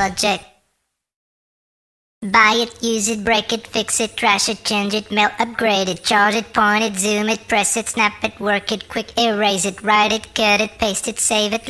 project. Buy it, use it, break it, fix it, trash it, change it, mail, upgrade it, charge it, point it, zoom it, press it, snap it, work it, quick erase it, write it, cut it, paste it, save it.